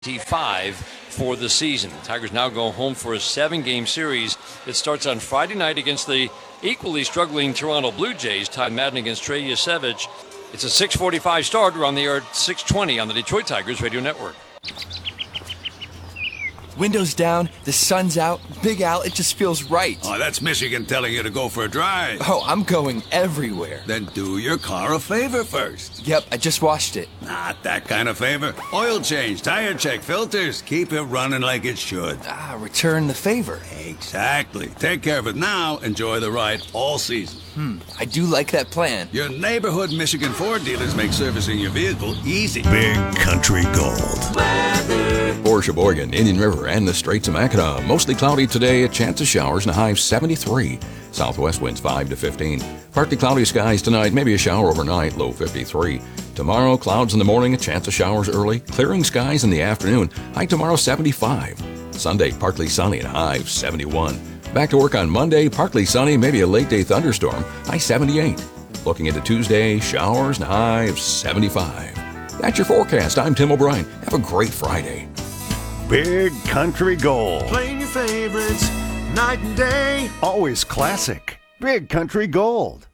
5 for the season. The Tigers now go home for a 7-game series. It starts on Friday night against the equally struggling Toronto Blue Jays. Todd Madden against Trey Yasevich. It's a 6:45 start. We're on the air at 6:20 on the Detroit Tigers Radio Network. Windows down, the sun's out. Big Al, it just feels right. Oh, that's Michigan telling you to go for a drive. Oh, I'm going everywhere. Then do your car a favor first. Yep, I just washed it. Not that kind of favor. Oil change, tire check, filters. Keep it running like it should. Return the favor. Exactly. Take care of it now. Enjoy the ride all season. I do like that plan. Your neighborhood Michigan Ford dealers make servicing your vehicle easy. Big Country Gold. For Sheboygan, Indian River, and the Straits of Mackinac, mostly cloudy today, a chance of showers and a high of 73. Southwest winds 5 to 15. Partly cloudy skies tonight, maybe a shower overnight, low 53. Tomorrow, clouds in the morning, a chance of showers early. Clearing skies in the afternoon, high tomorrow 75. Sunday, partly sunny and high of 71. Back to work on Monday, partly sunny, maybe a late day thunderstorm, high 78. Looking into Tuesday, showers and a high of 75. That's your forecast. I'm Tim O'Brien. Have a great Friday. Big Country Gold. Playing your favorites night and day. Always classic. Big Country Gold.